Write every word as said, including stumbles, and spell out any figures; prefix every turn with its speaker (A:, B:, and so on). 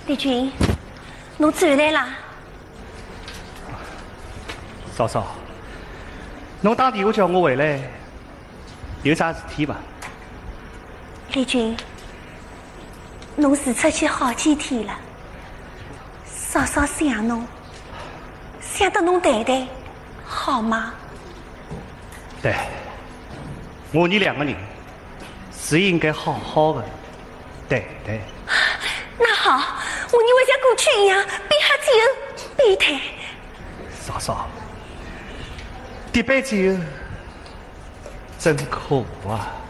A: 丽君，侬转来啦？
B: 嫂嫂，侬打电话叫我回来，有啥事体伐？
A: 丽君，侬住出去好几天了，嫂嫂想侬，想得侬谈谈，好吗？
B: 对，我你两个人是应该好好的谈谈。
A: 那好，我你会像过去一样边喝酒边谈。
B: 嫂嫂，这杯酒真可啊！